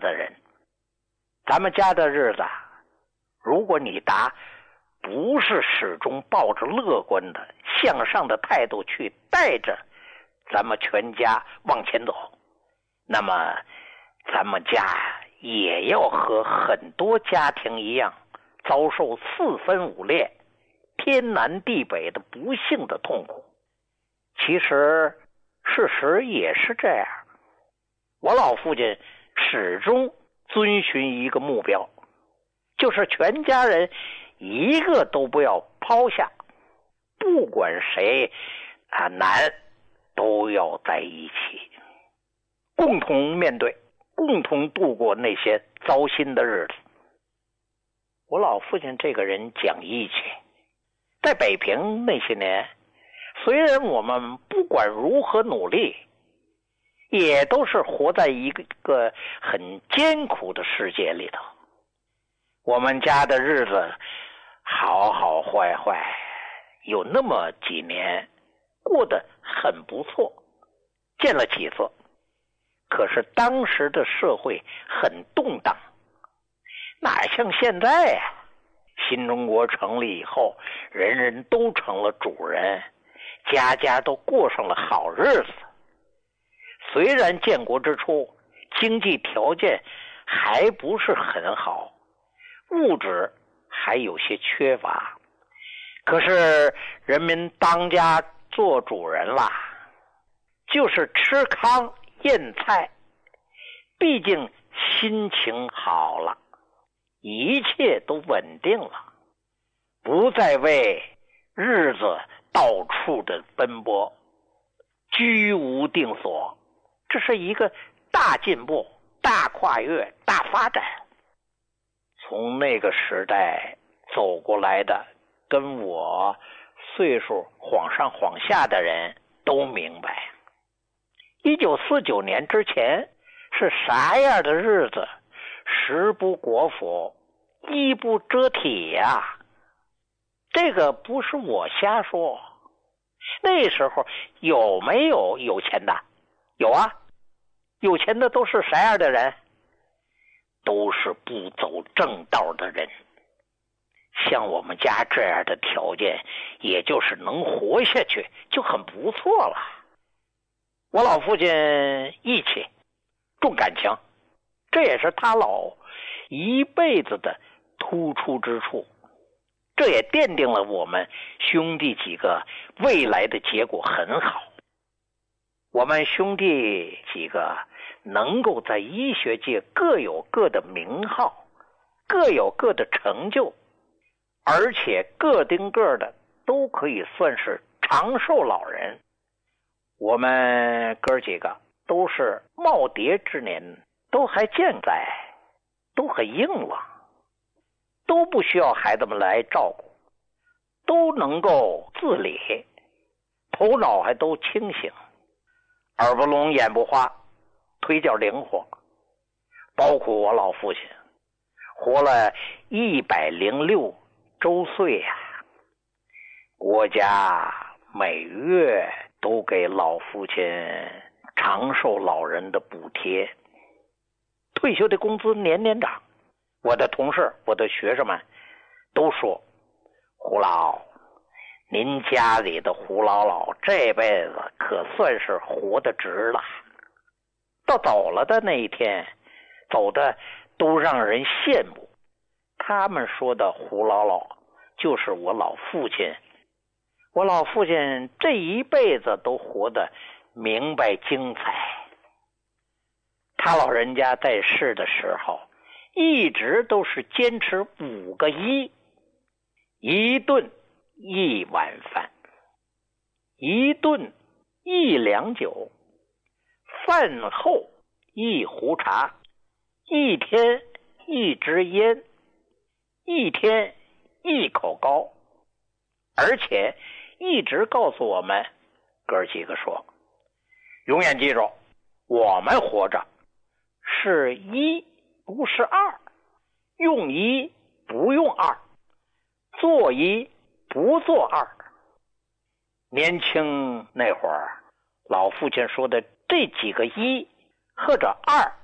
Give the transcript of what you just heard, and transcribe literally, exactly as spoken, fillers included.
的人。咱们家的日子，如果你答不是始终抱着乐观的向上的态度去带着咱们全家往前走，那么咱们家也要和很多家庭一样遭受四分五裂、天南地北的不幸的痛苦。其实事实也是这样，我老父亲始终遵循一个目标，就是全家人一个都不要抛下，不管谁啊难，都要在一起，共同面对，共同度过那些糟心的日子。我老父亲这个人讲义气，在北平那些年，虽然我们不管如何努力，也都是活在一个很艰苦的世界里头。我们家的日子好好坏坏，有那么几年过得很不错，见了几次。可是当时的社会很动荡，哪像现在呀、啊？新中国成立以后，人人都成了主人，家家都过上了好日子。虽然建国之初经济条件还不是很好，物质还有些缺乏，可是人民当家做主人啦，就是吃糠咽菜，毕竟心情好了，一切都稳定了，不再为日子到处的奔波，居无定所。这是一个大进步、大跨越、大发展。从那个时代走过来的，跟我岁数晃上晃下的人都明白，一九四九年之前是啥样的日子，食不果腹，衣不遮体呀、啊。这个不是我瞎说。那时候有没有有钱的？有啊。有钱的都是啥样的人？都是不走正道的人。像我们家这样的条件，也就是能活下去就很不错了。我老父亲义气重感情，这也是他老一辈子的突出之处，这也奠定了我们兄弟几个未来的结果很好。我们兄弟几个能够在医学界各有各的名号，各有各的成就，而且个丁个的都可以算是长寿老人。我们哥几个都是耄耋之年，都还健在，都很硬朗，都不需要孩子们来照顾，都能够自理，头脑还都清醒，耳不聋眼不花，腿脚灵活。包括我老父亲活了一百零六周岁呀、啊，国家每月都给老父亲长寿老人的补贴，退休的工资年年涨。我的同事我的学生们都说，胡老，您家里的胡老老这辈子可算是活得值了。到走了的那一天，走的都让人羡慕。他们说的胡老老就是我老父亲。我老父亲这一辈子都活得明白精彩。他老人家在世的时候一直都是坚持五个一：一顿一碗饭，一顿一两酒，饭后一壶茶，一天一支烟，一天一口糕。而且一直告诉我们哥几个说，永远记住，我们活着是一不是二，用一不用二，做一不做二。年轻那会儿，老父亲说的这几个一或者二，